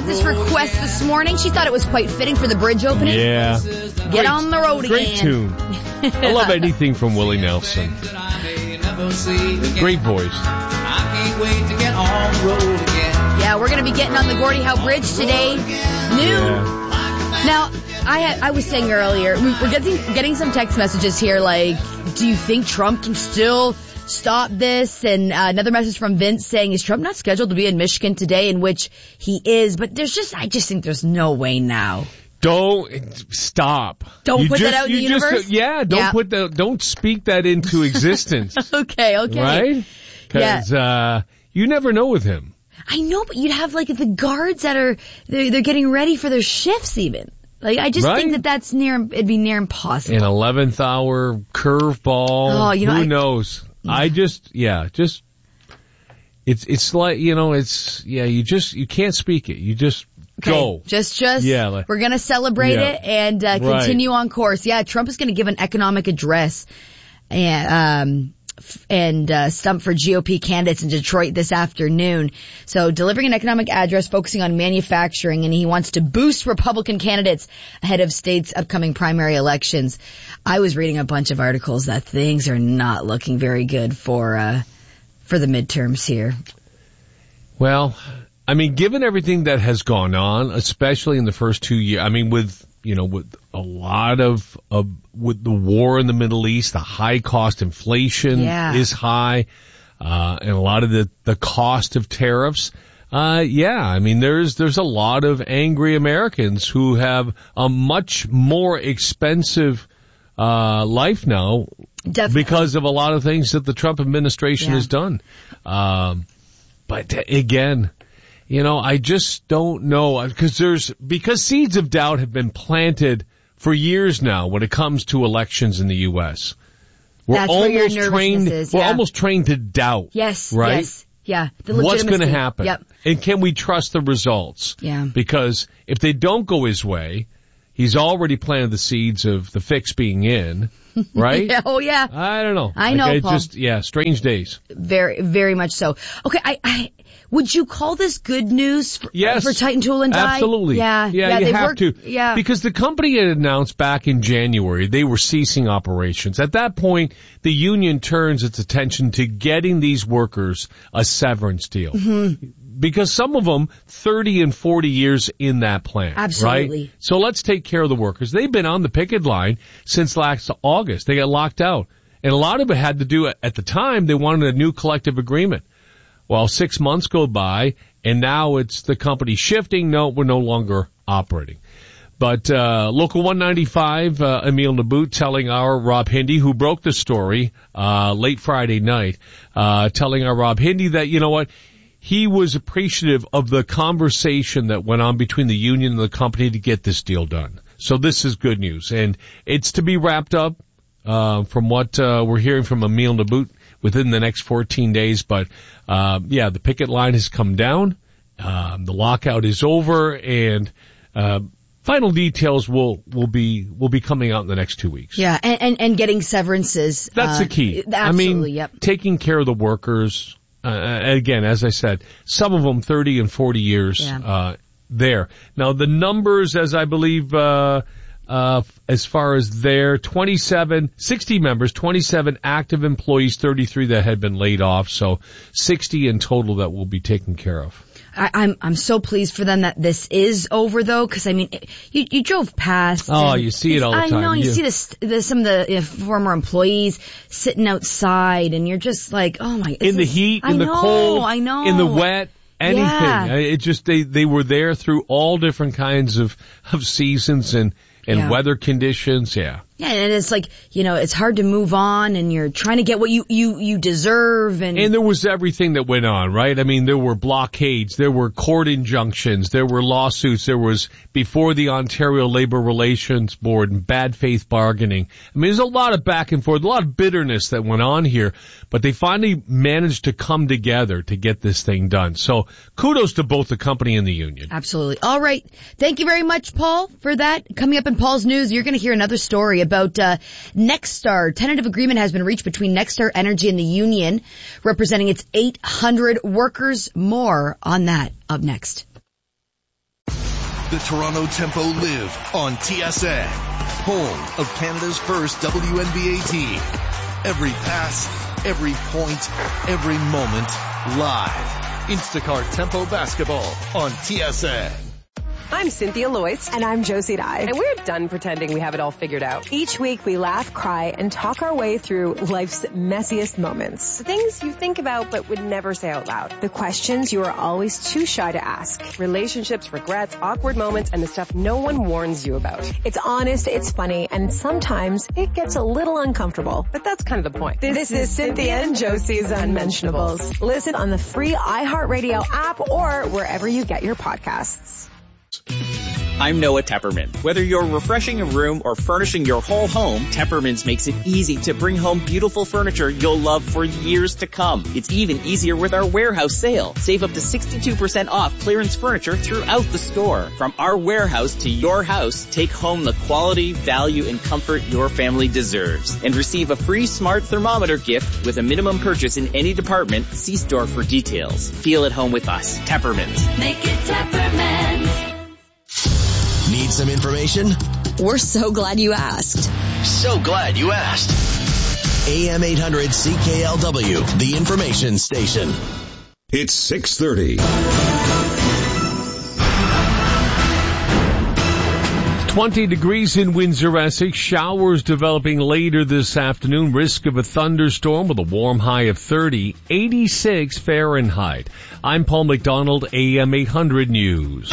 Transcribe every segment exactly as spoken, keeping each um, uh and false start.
this request this morning. She thought it was quite fitting for the bridge opening. Yeah. Get Great, on the road great again. tune. I love anything from Willie Nelson. Great voice. Yeah, we're going to be getting on the Gordie Howe Bridge today, noon. Yeah. Now, I had, I was saying earlier, we- we're getting getting some text messages here like, do you think Trump can still stop this? And uh, another message from Vince saying, is Trump not scheduled to be in Michigan today? In which he is, but there's just, I just think there's no way now. Don't stop. Don't You put just, that out in the you just- universe? yeah, don't Yeah. put the, don't speak that into existence. Okay, okay. Right? Because, uh, you never know with him. I know, but you'd have like the guards that are, they're, they're getting ready for their shifts even. Like, I just Right? think that that's near, it'd be near impossible. An eleventh hour curveball. Oh, you know, Who I- knows? I just, yeah, just, it's, it's like, you know, it's, yeah, you just, you can't speak it. You just Okay, go. Just, just, Yeah, like- we're going to celebrate Yeah. it and uh, Right. continue on course. Yeah, Trump is going to give an economic address and, um, f- and uh, stump for G O P candidates in Detroit this afternoon. So delivering an economic address focusing on manufacturing, and he wants to boost Republican candidates ahead of states' upcoming primary elections. I was reading a bunch of articles that things are not looking very good for uh, for the midterms here. Well, I mean, given everything that has gone on, especially in the first two years, I mean, with, you know, with a lot of, of, with the war in the Middle East, the high cost inflation Yeah. is high, uh, and a lot of the, the cost of tariffs. Uh, yeah, I mean, there's, there's a lot of angry Americans who have a much more expensive, uh, life now Definitely. because of a lot of things that the Trump administration Yeah. has done. Um, but again, you know, I just don't know, because there's, because seeds of doubt have been planted for years now when it comes to elections in the U S. We're That's where your almost nervousness trained, is, we're yeah. almost trained to doubt. Yes, right? yes, yeah. The What's going to legitimacy. happen? Yep. And can we trust the results? Yeah. Because if they don't go his way, he's already planted the seeds of the fix being in, right? Yeah, oh yeah. I don't know. I Like, know, I Paul. just, yeah, strange days. Very, very much so. Okay, I, I, would you call this good news for, Yes. for Titan Tool and Die? Absolutely. Yeah, Yeah, you they've have worked, to. Yeah. Because the company had announced back in January they were ceasing operations. At that point, the union turns its attention to getting these workers a severance deal. Mm-hmm. Because some of them, thirty and forty years in that plant. Absolutely. Right? So let's take care of the workers. They've been on the picket line since last August. They got locked out. And a lot of it had to do, at the time, they wanted a new collective agreement. Well, six months go by, and now it's the company shifting. No, we're no longer operating. But uh Local one ninety-five, uh, Emil Nabout telling our Rob Hindi, who broke the story uh late Friday night, uh telling our Rob Hindi that, you know what, he was appreciative of the conversation that went on between the union and the company to get this deal done. So this is good news. And it's to be wrapped up uh from what uh we're hearing from Emil Nabout within the next fourteen days. But, uh, yeah, the picket line has come down. Um, the lockout is over, and, uh, final details will, will be, will be coming out in the next two weeks. Yeah, and, and, and getting severances. That's uh, the key. Absolutely, I mean, yep. taking care of the workers, uh, again, as I said, some of them thirty and forty years, Yeah. uh, there. Now the numbers, as I believe, uh, Uh, as far as their twenty-seven, sixty members, twenty-seven active employees, thirty-three that had been laid off, so sixty in total that will be taken care of. I, I'm I'm so pleased for them that this is over though, because I mean, you you drove past. Oh, and you see it all the I time. know you You- see this, the, some of the you know, former employees sitting outside, and you're just like, oh my. In the this is- heat, I in the know, cold, I know. in the wet, anything. Yeah. It just, they, they were there through all different kinds of, of seasons and, and Yeah. weather conditions, yeah. Yeah, and it's like, you know, it's hard to move on, and you're trying to get what you, you, you deserve, and... And there was everything that went on, right? I mean, there were blockades, there were court injunctions, there were lawsuits, there was, before the Ontario Labor Relations Board, and bad faith bargaining. I mean, there's a lot of back and forth, a lot of bitterness that went on here, but they finally managed to come together to get this thing done. So kudos to both the company and the union. Absolutely. All right. Thank you very much, Paul, for that. Coming up in Paul's News, you're going to hear another story about uh, Nexstar. Tentative agreement has been reached between Nexstar Energy and the union, representing its eight hundred workers. More on that up next. the Toronto Tempo live on T S N, home of Canada's first W N B A team. Every pass, every point, every moment, live. Instacart Tempo Basketball on T S N. I'm Cynthia Loyce. And I'm Josie Dye. And we're done pretending we have it all figured out. Each week we laugh, cry, and talk our way through life's messiest moments. The things you think about but would never say out loud. The questions you are always too shy to ask. Relationships, regrets, awkward moments, and the stuff no one warns you about. It's honest, it's funny, and sometimes it gets a little uncomfortable. But that's kind of the point. This, this is Cynthia and Josie's Unmentionables. Listen on the free iHeartRadio app or wherever you get your podcasts. I'm Noah Tepperman. Whether you're refreshing a room or furnishing your whole home, Tepperman's makes it easy to bring home beautiful furniture you'll love for years to come. It's even easier with our warehouse sale. Save up to sixty-two percent off clearance furniture throughout the store. From our warehouse to your house, take home the quality, value, and comfort your family deserves. And receive a free smart thermometer gift with a minimum purchase in any department. See store for details. Feel at home with us. Tepperman's. Make it Tepperman's. Need some information? We're so glad you asked. So glad you asked. A M eight hundred C K L W, the information station. It's six thirty. twenty degrees in Windsor, Essex. Showers developing later this afternoon. Risk of a thunderstorm with a warm high of thirty, eighty-six Fahrenheit. I'm Paul McDonald, A M eight hundred News.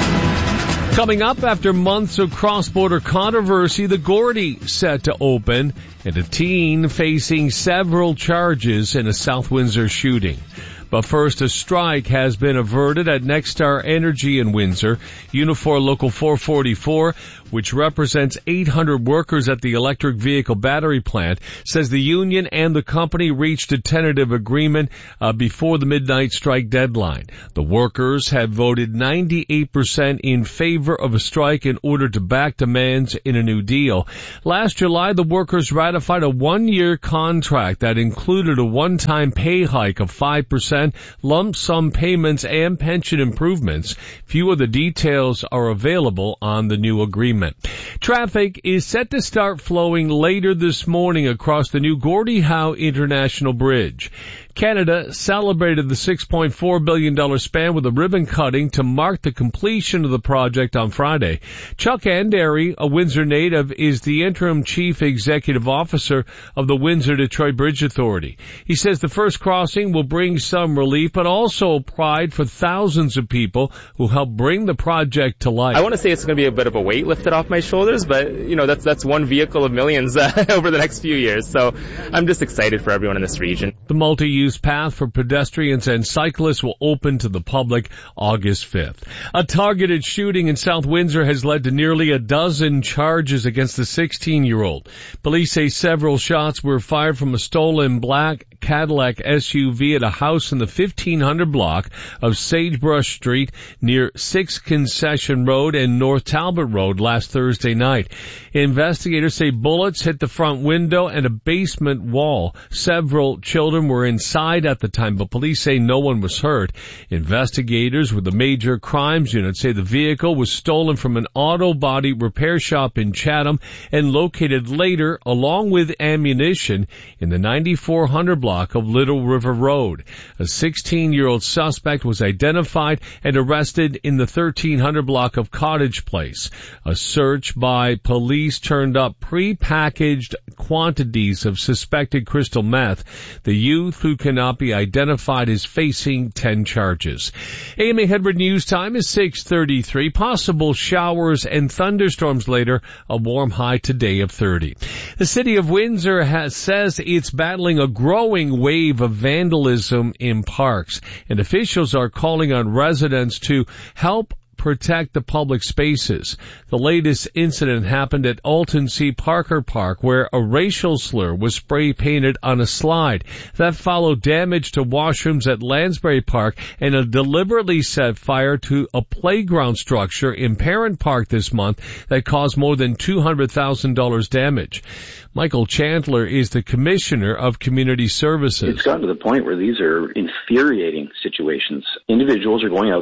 Coming up, after months of cross-border controversy, the Gordy set to open and a teen facing several charges in a South Windsor shooting. But first, a strike has been averted at Nexstar Energy in Windsor. Unifor Local four forty-four, which represents eight hundred workers at the electric vehicle battery plant, says the union and the company reached a tentative agreement uh, before the midnight strike deadline. The workers have voted ninety-eight percent in favor of a strike in order to back demands in a new deal. Last July, the workers ratified a one-year contract that included a one-time pay hike of five percent, lump sum payments, and pension improvements. Few of the details are available on the new agreement. Traffic is set to start flowing later this morning across the new Gordie Howe International Bridge. Canada celebrated the six point four billion dollars span with a ribbon cutting to mark the completion of the project on Friday. Chuck Andary, a Windsor native, is the interim chief executive officer of the Windsor-Detroit Bridge Authority. He says the first crossing will bring some relief, but also pride for thousands of people who helped bring the project to life. I want to say it's going to be a bit of a weight lifted off my shoulders, but, you know, that's that's one vehicle of millions uh, over the next few years. So I'm just excited for everyone in this region. The multi-use path for pedestrians and cyclists will open to the public August fifth. A targeted shooting in South Windsor has led to nearly a dozen charges against the sixteen-year-old. Police say several shots were fired from a stolen black Cadillac S U V at a house in the fifteen hundred block of Sagebrush Street near sixth Concession Road and North Talbot Road last Thursday night. Investigators say bullets hit the front window and a basement wall. Several children were inside at the time, but police say no one was hurt. Investigators with the Major Crimes Unit say the vehicle was stolen from an auto body repair shop in Chatham and located later, along with ammunition, in the ninety-four hundred block of Little River Road. A sixteen-year-old suspect was identified and arrested in the thirteen hundred block of Cottage Place. A search by police turned up pre-packaged quantities of suspected crystal meth. The youth, who cannot be identified, is facing ten charges. A M eight hundred News Time is six thirty-three. Possible showers and thunderstorms later, a warm high today of thirty. The city of Windsor has, says it's battling a growing wave of vandalism in parks, and officials are calling on residents to help protect the public spaces. The latest incident happened at Alton C. Parker Park, where a racial slur was spray painted on a slide. That followed damage to washrooms at Lansbury Park and a deliberately set fire to a playground structure in Parent Park this month that caused more than two hundred thousand dollars damage. Michael Chandler is the Commissioner of Community Services. It's gotten to the point where these are infuriating situations. Individuals are going out there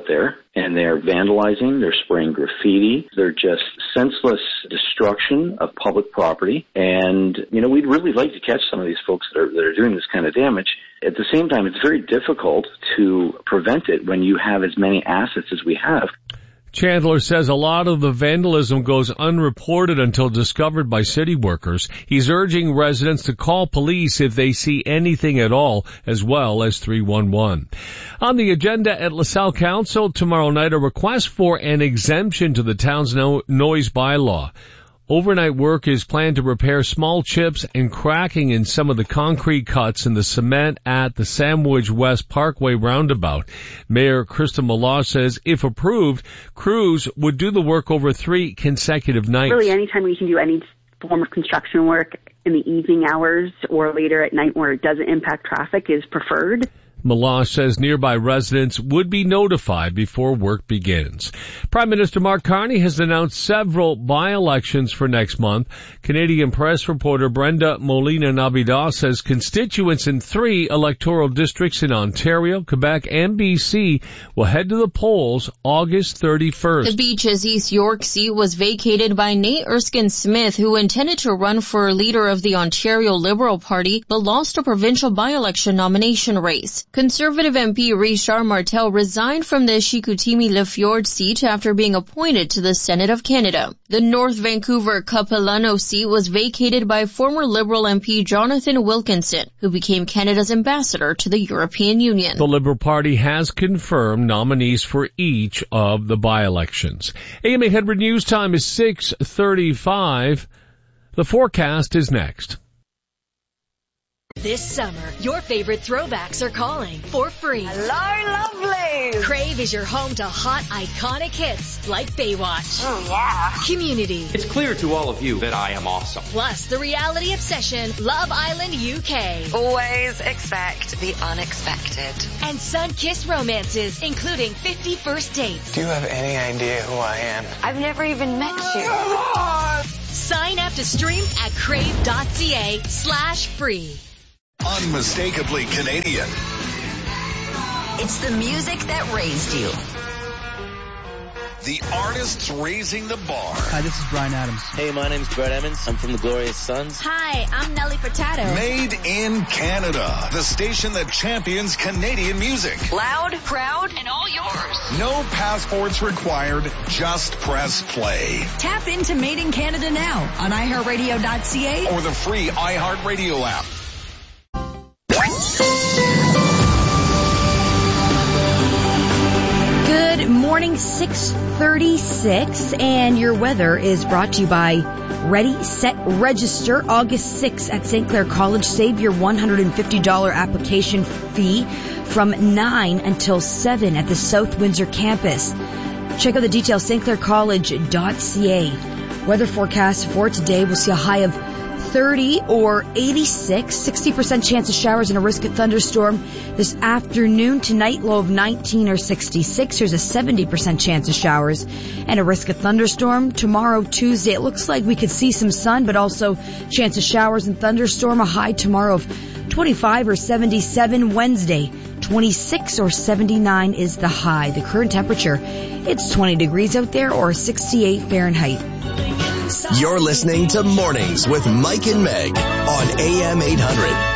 and they're vandalizing, they're spraying graffiti, they're just senseless destruction of public property. And, you know, we'd really like to catch some of these folks that are, that are doing this kind of damage. At the same time, it's very difficult to prevent it when you have as many assets as we have. Chandler says a lot of the vandalism goes unreported until discovered by city workers. He's urging residents to call police if they see anything at all, as well as three one one. On the agenda at LaSalle Council tomorrow night, a request for an exemption to the town's no- noise bylaw. Overnight work is planned to repair small chips and cracking in some of the concrete cuts in the cement at the Sandwich West Parkway roundabout. Mayor Krista Malosh says if approved, crews would do the work over three consecutive nights. Really, anytime we can do any form of construction work in the evening hours or later at night where it doesn't impact traffic is preferred. Malosh says nearby residents would be notified before work begins. Prime Minister Mark Carney has announced several by-elections for next month. Canadian Press reporter Brenda Molina-Navidad says constituents in three electoral districts in Ontario, Quebec, and B C will head to the polls August thirty-first. The Beaches East York seat was vacated by Nate Erskine-Smith, who intended to run for leader of the Ontario Liberal Party, but lost a provincial by-election nomination race. Conservative M P Richard Martel resigned from the Chicoutimi-Le seat after being appointed to the Senate of Canada. The North Vancouver Capilano seat was vacated by former Liberal M P Jonathan Wilkinson, who became Canada's ambassador to the European Union. The Liberal Party has confirmed nominees for each of the by-elections. A M eight hundred News Time is six thirty-five. The forecast is next. This summer, your favorite throwbacks are calling for free. Hello, lovely! Crave is your home to hot, iconic hits like Baywatch. Oh, yeah. Community. It's clear to all of you that I am awesome. Plus, the reality obsession, Love Island U K. Always expect the unexpected. And sun-kissed romances, including fifty First Dates. Do you have any idea who I am? I've never even met you. Sign up to stream at crave.ca slash free. Unmistakably Canadian. It's the music that raised you. The artists raising the bar. Hi, this is Bryan Adams. Hey, my name's Brett Emmons. I'm from the Glorious Sons. Hi, I'm Nelly Furtado. Made in Canada. The station that champions Canadian music. Loud, proud, and all yours. No passports required. Just press play. Tap into Made in Canada now on i heart radio dot c a or the free iHeartRadio app. Good morning, six thirty-six, and your weather is brought to you by Ready, Set, Register. August sixth at Saint Clair College. Save your one hundred fifty dollars application fee from nine until seven at the South Windsor campus. Check out the details, st clair college dot c a. Weather forecast for today, we'll see a high of thirty or eighty-six, sixty percent chance of showers and a risk of thunderstorm this afternoon. Tonight, low of nineteen or sixty-six. There's a seventy percent chance of showers and a risk of thunderstorm. Tomorrow, Tuesday, it looks like we could see some sun, but also chance of showers and thunderstorm. A high tomorrow of twenty-five or seventy-seven. Wednesday, twenty-six or seventy-nine is the high. The current temperature, it's twenty degrees out there or sixty-eight Fahrenheit. You're listening to Mornings with Mike and Meg on A M eight hundred.